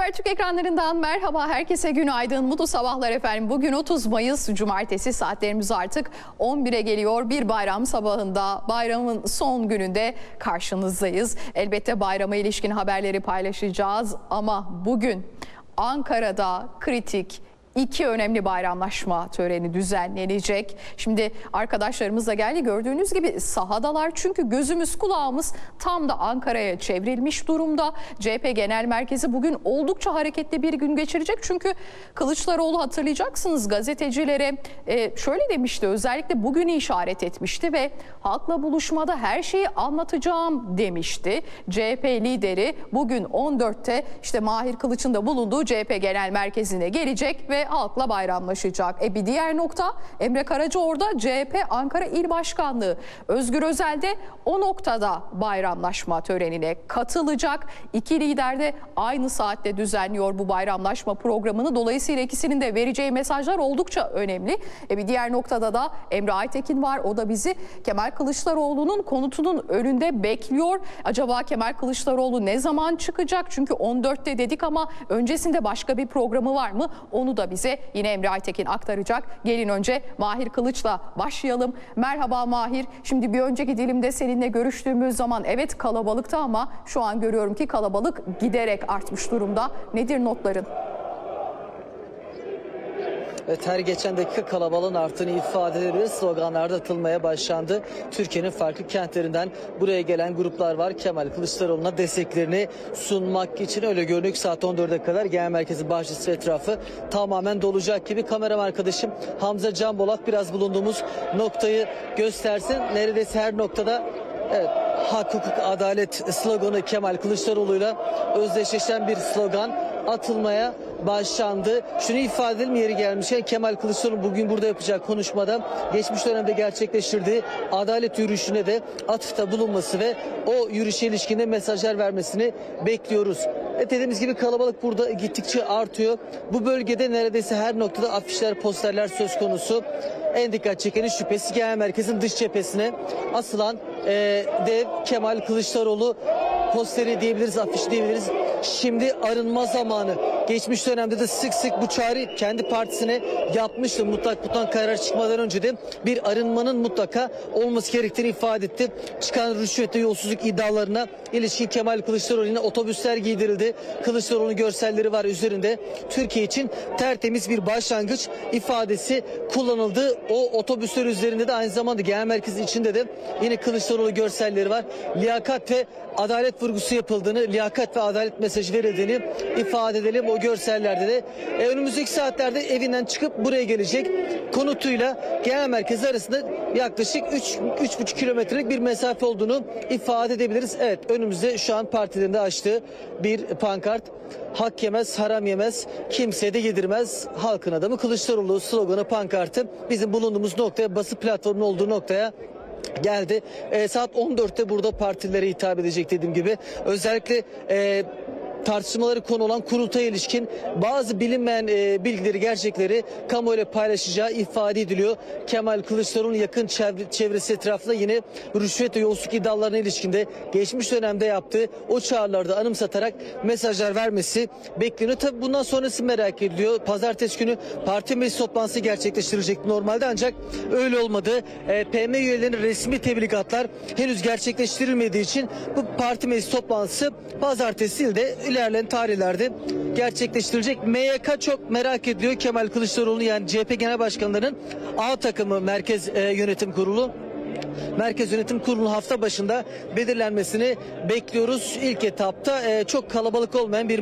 Habertürk ekranlarından merhaba, herkese günaydın, mutlu sabahlar efendim. Bugün 30 Mayıs Cumartesi, saatlerimiz artık 11'e geliyor. Bir bayram sabahında, bayramın son gününde karşınızdayız. Elbette bayrama ilişkin haberleri paylaşacağız ama bugün Ankara'da kritik İki önemli bayramlaşma töreni düzenlenecek. Şimdi arkadaşlarımız da geldi. Gördüğünüz gibi sahadalar, çünkü gözümüz kulağımız tam da Ankara'ya çevrilmiş durumda. CHP Genel Merkezi bugün oldukça hareketli bir gün geçirecek. Çünkü Kılıçdaroğlu, hatırlayacaksınız, gazetecilere şöyle demişti, özellikle bugünü işaret etmişti ve halkla buluşmada her şeyi anlatacağım demişti. CHP lideri bugün 14'te işte Mahir Kılıç'ın da bulunduğu CHP Genel Merkezi'ne gelecek ve halkla bayramlaşacak. Bir diğer nokta, Emre Karacaorda CHP Ankara İl Başkanlığı. Özgür Özel de o noktada bayramlaşma törenine katılacak. İki lider de aynı saatte düzenliyor bu bayramlaşma programını. Dolayısıyla ikisinin de vereceği mesajlar oldukça önemli. Bir diğer noktada da Emre Aytekin var. O da bizi Kemal Kılıçdaroğlu'nun konutunun önünde bekliyor. Acaba Kemal Kılıçdaroğlu ne zaman çıkacak? Çünkü 14'te dedik ama öncesinde başka bir programı var mı? Onu da bize yine Emre Aytekin aktaracak. Gelin önce Mahir Kılıç'la başlayalım. Merhaba Mahir. Şimdi bir önceki dilimde seninle görüştüğümüz zaman evet kalabalıktı ama şu an görüyorum ki kalabalık giderek artmış durumda. Nedir notların? Evet, her geçen dakika kalabalığın arttığını ifade edebiliriz. Sloganlar da atılmaya başlandı. Türkiye'nin farklı kentlerinden buraya gelen gruplar var. Kemal Kılıçdaroğlu'na desteklerini sunmak için. Öyle görünüyor ki saat 14'e kadar genel merkezi bahçesi etrafı tamamen dolacak gibi. Kameram arkadaşım Hamza Can Bolat biraz bulunduğumuz noktayı göstersin. Neredeyse her noktada evet, hak, hukuk, adalet sloganı Kemal Kılıçdaroğlu'yla özdeşleşen bir slogan atılmaya başlandı. Şunu ifade edelim, yeri gelmişken Kemal Kılıçdaroğlu bugün burada yapacak konuşmada geçmiş dönemde gerçekleştirdiği adalet yürüyüşüne de atıfta bulunması ve o yürüyüşe ilişkinde mesajlar vermesini bekliyoruz. Dediğimiz gibi kalabalık burada gittikçe artıyor. Bu bölgede neredeyse her noktada afişler, posterler söz konusu. En dikkat çekeni şüphesiz genel merkezin dış cephesine asılan dev Kemal Kılıçdaroğlu posteri diyebiliriz, afiş diyebiliriz. Şimdi arınma zamanı. Geçmiş dönemde de sık sık bu çağrı kendi partisine yapmıştı. Mutlak karar çıkmadan önce de bir arınmanın mutlaka olması gerektiğini ifade etti. Çıkan rüşvet ve yolsuzluk iddialarına ilişkin Kemal Kılıçdaroğlu'na otobüsler giydirildi. Kılıçdaroğlu görselleri var üzerinde. Türkiye için tertemiz bir başlangıç ifadesi kullanıldı. O otobüsler üzerinde de aynı zamanda genel merkezin içinde de yine Kılıçdaroğlu görselleri var. Liyakat ve adalet vurgusu yapıldığını, liyakat ve adalet mesajı verildiğini ifade edelim. O görsellerde de önümüzdeki saatlerde evinden çıkıp buraya gelecek. Konutuyla genel merkezi arasında yaklaşık 3,5 kilometrelik bir mesafe olduğunu ifade edebiliriz. Evet, önümüzde şu an partilerinde açtığı bir pankart. Hak yemez, haram yemez, kimseye de yedirmez, halkın adamı Kılıçdaroğlu sloganı, pankartı bizim bulunduğumuz noktaya, basın platformunun olduğu noktaya geldi. Saat 14'te burada partilere hitap edecek dediğim gibi. Özellikle tartışmaları konu olan kurultaya ilişkin bazı bilinmeyen bilgileri, gerçekleri kamuoyuyla paylaşacağı ifade ediliyor. Kemal Kılıçdaroğlu'nun yakın çevresi etrafında yine rüşvet ve yolsuzluk iddialarına ilişkinde geçmiş dönemde yaptığı o çağrılarda anımsatarak mesajlar vermesi bekleniyor. Tabii bundan sonrası merak ediliyor. Pazartesi günü parti meclis toplantısı gerçekleştirecek normalde, ancak öyle olmadı. PM üyelerinin resmi tebligatlar henüz gerçekleştirilmediği için bu parti meclis toplantısı pazartesi değil de ilerleyen tarihlerde gerçekleştirilecek. MYK çok merak ediyor Kemal Kılıçdaroğlu, yani CHP Genel Başkanlarının A takımı Merkez Yönetim Kurulu. Merkez Yönetim Kurulu hafta başında belirlenmesini bekliyoruz. İlk etapta çok kalabalık olmayan bir